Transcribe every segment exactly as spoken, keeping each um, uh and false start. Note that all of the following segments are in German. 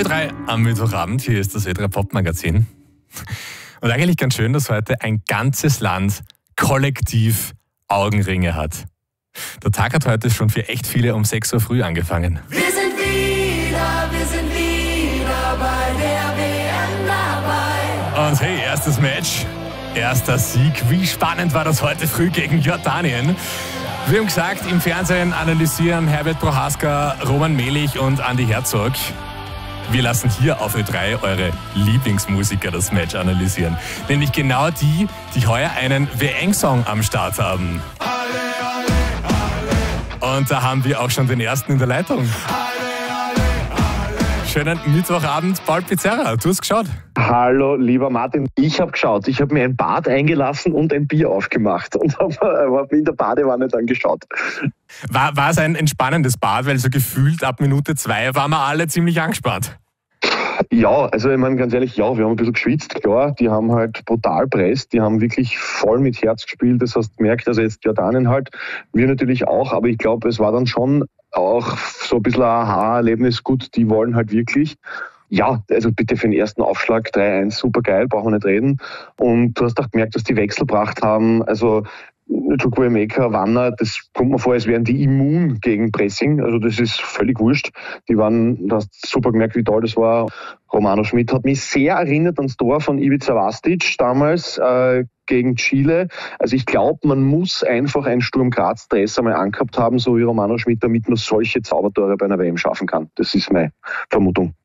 drei am Mittwochabend, hier ist das Ö drei Pop Magazin. Und eigentlich ganz schön, dass heute ein ganzes Land kollektiv Augenringe hat. Der Tag hat heute schon für echt viele um sechs Uhr früh angefangen. Wir sind wieder, wir sind wieder bei der W M dabei. Und hey, erstes Match, erster Sieg. Wie spannend war das heute früh gegen Jordanien? Wir haben gesagt, im Fernsehen analysieren Herbert Prohaska, Roman Melich und Andi Herzog. Wir lassen hier auf Ö drei eure Lieblingsmusiker das Match analysieren. Nämlich genau die, die heuer einen W M-Song am Start haben. Alle, alle, alle. Und da haben wir auch schon den ersten in der Leitung. Alle, alle, alle. Schönen Mittwochabend, Paul Pizzerra. Du hast geschaut. Hallo, lieber Martin. Ich habe geschaut. Ich habe mir ein Bad eingelassen und ein Bier aufgemacht und habe in der Badewanne dann geschaut. War, war es ein entspannendes Bad? Weil so gefühlt ab Minute zwei waren wir alle ziemlich angespannt. Ja, also ich meine ganz ehrlich, ja, wir haben ein bisschen geschwitzt, klar. Die haben halt brutal presst, die haben wirklich voll mit Herz gespielt. Das hast du gemerkt, also jetzt Jordanien halt, wir natürlich auch, aber ich glaube, es war dann schon auch so ein bisschen ein Aha-Erlebnis. Gut, die wollen halt wirklich. Ja, also bitte für den ersten Aufschlag drei eins, super geil, brauchen wir nicht reden. Und du hast auch gemerkt, dass die Wechsel gebracht haben. Also Chukwuemeka, Wanner, das kommt mir vor, als wären die immun gegen Pressing. Also das ist völlig wurscht. Die waren, du hast super gemerkt, wie toll das war. Romano Schmidt hat mich sehr erinnert ans Tor von Ivica Vastic damals äh, gegen Chile. Also ich glaube, man muss einfach einen Sturm Graz-Dress einmal angehabt haben, so wie Romano Schmidt, damit man solche Zaubertore bei einer W M schaffen kann. Das ist meine Vermutung.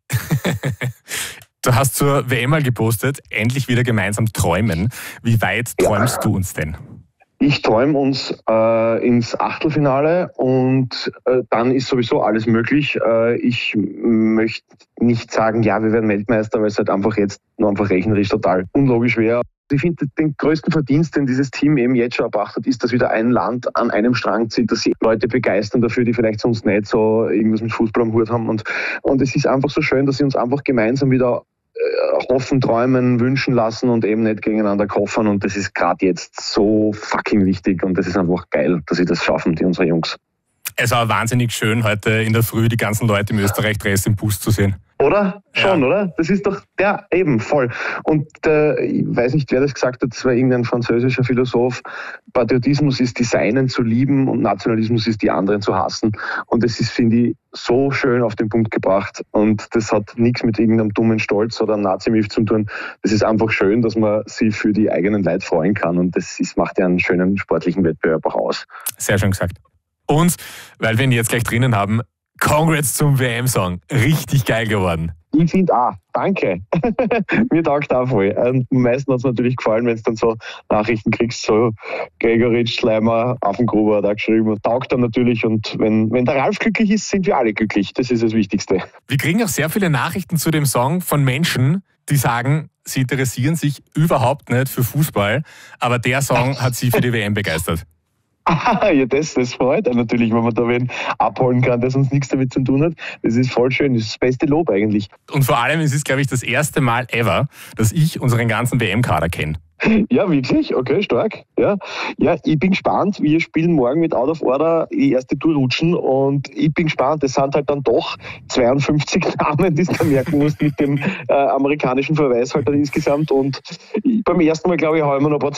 Du hast zur W M mal gepostet, endlich wieder gemeinsam träumen. Wie weit träumst ja. du uns denn? Ich träume uns äh, ins Achtelfinale und äh, dann ist sowieso alles möglich. Äh, ich möchte nicht sagen, ja, wir werden Weltmeister, weil es halt einfach jetzt nur einfach rechnerisch total unlogisch wäre. Ich finde, den größten Verdienst, den dieses Team eben jetzt schon erbracht hat, ist, dass wieder ein Land an einem Strang zieht, dass sie Leute begeistern dafür, die vielleicht sonst nicht so irgendwas mit Fußball am Hut haben. Und, und es ist einfach so schön, dass sie uns einfach gemeinsam wieder hoffen, träumen, wünschen lassen und eben nicht gegeneinander koffern. Und das ist gerade jetzt so fucking wichtig und das ist einfach geil, dass sie das schaffen, die unsere Jungs. Es war wahnsinnig schön, heute in der Früh die ganzen Leute im Österreich-Dress im Bus zu sehen. Oder? Schon, ja. Oder? Das ist doch, ja, eben, voll. Und äh, ich weiß nicht, wer das gesagt hat, das war irgendein französischer Philosoph. Patriotismus ist die Seinen zu lieben und Nationalismus ist die anderen zu hassen. Und das ist, finde ich, so schön auf den Punkt gebracht. Und das hat nichts mit irgendeinem dummen Stolz oder Nazi-Milf zu tun. Das ist einfach schön, dass man sich für die eigenen Leute freuen kann. Und das ist, macht ja einen schönen sportlichen Wettbewerb auch aus. Sehr schön gesagt. Und, weil wir ihn jetzt gleich drinnen haben, Congrats zum W M-Song. Richtig geil geworden. Ich finde auch. Danke. Mir taugt auch voll. Am meisten hat es natürlich gefallen, wenn es dann so Nachrichten kriegst, so Gregoritsch, Schleimer, Affengruber hat auch geschrieben. Taugt dann natürlich und wenn, wenn der Ralf glücklich ist, sind wir alle glücklich. Das ist das Wichtigste. Wir kriegen auch sehr viele Nachrichten zu dem Song von Menschen, die sagen, sie interessieren sich überhaupt nicht für Fußball, aber der Song hat sie für die W M begeistert. Ah, ja, das, das freut einen natürlich, wenn man da wen abholen kann, der sonst nichts damit zu tun hat. Das ist voll schön, das ist das beste Lob eigentlich. Und vor allem ist es, glaube ich, das erste Mal ever, dass ich unseren ganzen W M-Kader kenne. Ja, wirklich? Okay, stark. Ja. ja, ich bin gespannt. Wir spielen morgen mit Out of Order die erste Tour rutschen und ich bin gespannt. Es sind halt dann doch zweiundfünfzig Namen, die du merken musst mit dem äh, amerikanischen Verweis halt dann insgesamt und beim ersten Mal, glaube ich, habe ich mir noch ein paar